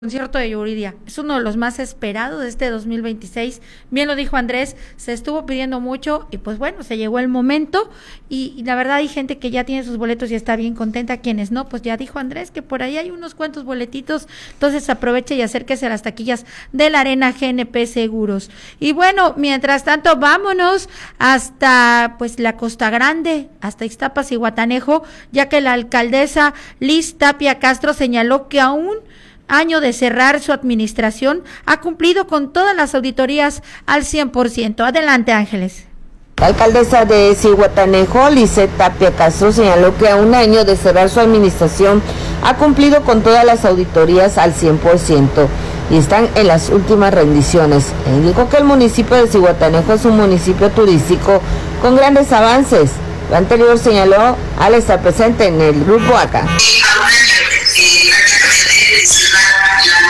Concierto de Yuridia es uno de los más esperados de este 2026. Bien lo dijo Andrés, se estuvo pidiendo mucho y pues bueno, se llegó el momento y la verdad hay gente que ya tiene sus boletos y está bien contenta, quienes no, pues ya dijo Andrés que por ahí hay unos cuantos boletitos, entonces aproveche y acérquese a las taquillas de la Arena GNP Seguros. Y bueno, mientras tanto vámonos hasta pues la Costa Grande, hasta Ixtapas y Guatanejo, ya que la alcaldesa Liz Tapia Castro señaló que aún año de cerrar su administración, ha cumplido con todas las auditorías al 100%. Adelante, Ángeles. La alcaldesa de Zihuatanejo, Lizeth Tapia Castro, señaló que a un año de cerrar su administración ha cumplido con todas las auditorías al 100% y están en las últimas rendiciones. E indicó que el municipio de Zihuatanejo es un municipio turístico con grandes avances. Lo anterior señaló al estar presente en el Grupo ACA. La